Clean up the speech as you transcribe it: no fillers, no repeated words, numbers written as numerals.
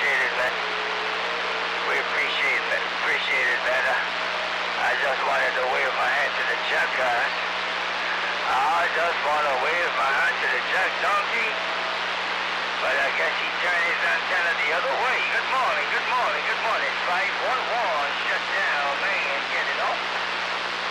appreciate it, man. We appreciate it, man. I just wanted to wave my hand to the jackass. I just want to wave my hand to the jack donkey. But I guess he turned his antenna the other way.